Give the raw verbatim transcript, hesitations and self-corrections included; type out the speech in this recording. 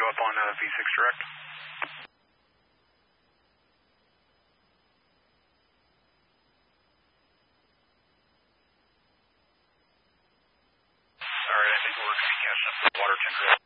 up on uh, V six direct. Alright, I think we're going to be catching up with water tender.